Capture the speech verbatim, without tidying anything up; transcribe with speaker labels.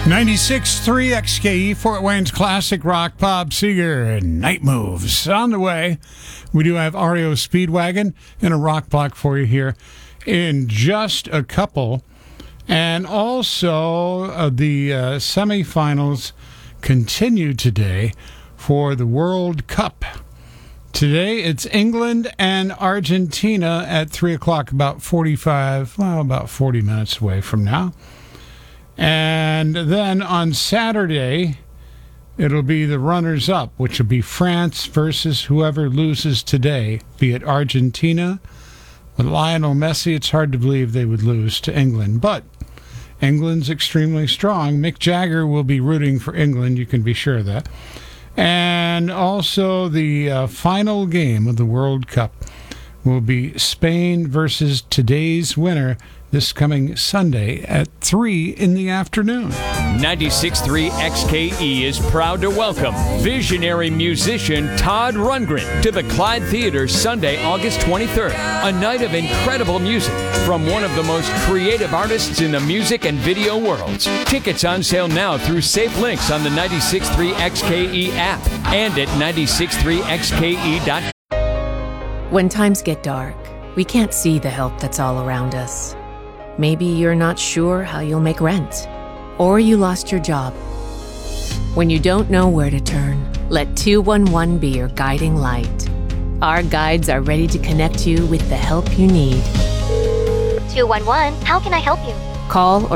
Speaker 1: ninety-six point three X K E, Fort Wayne's classic rock, Bob Seger and Night Moves. On the way, we do have R E O Speedwagon and a rock block for you here in just a couple. And also, uh, the uh, semifinals continue today for the World Cup. Today, it's England and Argentina at three o'clock, about forty-five, well, about forty minutes away from now. And then on Saturday, it'll be the runners-up, which will be France versus whoever loses today, be it Argentina. With Lionel Messi, it's hard to believe they would lose to England, but England's extremely strong. Mick Jagger will be rooting for England, you can be sure of that. And also the uh, final game of the World Cup will be Spain versus today's winner this coming Sunday at three in the afternoon.
Speaker 2: ninety-six point three X K E is proud to welcome visionary musician Todd Rundgren to the Clyde Theater Sunday, August twenty-third. A night of incredible music from one of the most creative artists in the music and video worlds. Tickets on sale now through safe links on the ninety-six point three X K E app and at ninety-six point three X K E dot com.
Speaker 3: When times get dark, we can't see the help that's all around us. Maybe you're not sure how you'll make rent, or you lost your job. When you don't know where to turn, let two one one be your guiding light. Our guides are ready to connect you with the help you need.
Speaker 4: two one one, how can I help you?
Speaker 3: Call or